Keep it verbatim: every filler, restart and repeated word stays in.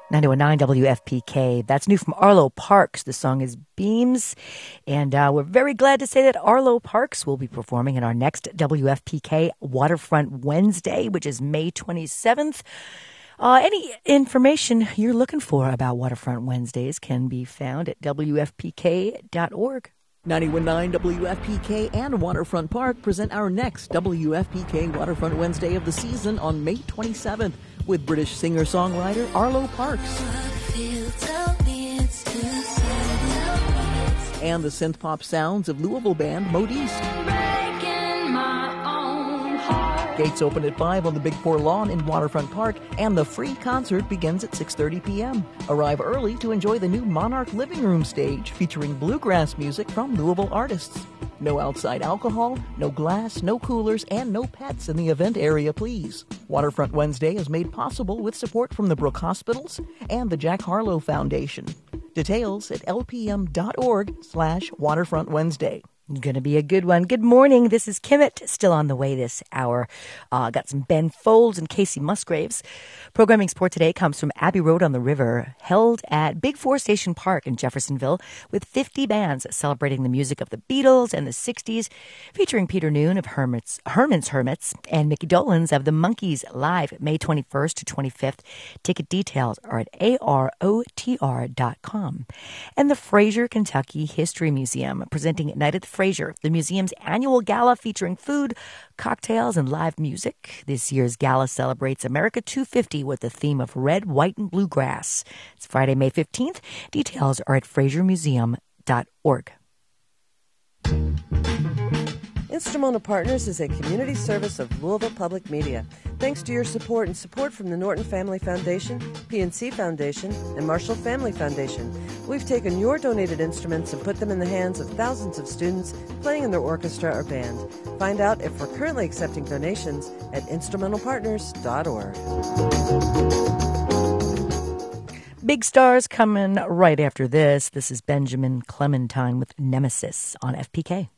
ninety-one point nine W F P K. That's new from Arlo Parks. The song is Beams. And uh, we're very glad to say that Arlo Parks will be performing in our next W F P K Waterfront Wednesday, which is May twenty-seventh. Uh, any information you're looking for about Waterfront Wednesdays can be found at W F P K dot org. ninety-one point nine W F P K and Waterfront Park present our next W F P K Waterfront Wednesday of the season on May twenty-seventh with British singer-songwriter Arlo Parks. And the synth-pop sounds of Louisville band Modiste. Gates open at five on the Big Four lawn in Waterfront Park, and the free concert begins at six thirty p.m. Arrive early to enjoy the new Monarch Living Room stage featuring bluegrass music from Louisville artists. No outside alcohol, no glass, no coolers, and no pets in the event area, please. Waterfront Wednesday is made possible with support from the Brook Hospitals and the Jack Harlow Foundation. Details at lpm.org slash Waterfront Wednesday. Going to be a good one. Good morning. This is Kimmett, still on the way this hour. Uh, got some Ben Folds and Casey Musgraves. Programming support today comes from Abbey Road on the River, held at Big Four Station Park in Jeffersonville, with fifty bands celebrating the music of the Beatles and the sixties, featuring Peter Noon of Hermits, Herman's Hermits and Mickey Dolenz of the Monkees live May twenty-first to twenty-fifth. Ticket details are at A R O T R dot com. And the Fraser, Kentucky History Museum, presenting Night at the Fraser, the museum's annual gala featuring food, cocktails, and live music. This year's gala celebrates America two fifty with the theme of red, white, and bluegrass. It's Friday, May fifteenth. Details are at fraser museum dot org. Instrumental Partners is a community service of Louisville Public Media. Thanks to your support and support from the Norton Family Foundation, P N C Foundation, and Marshall Family Foundation, we've taken your donated instruments and put them in the hands of thousands of students playing in their orchestra or band. Find out if we're currently accepting donations at instrumental partners dot org. Big stars coming right after this. This is Benjamin Clementine with Nemesis on F P K.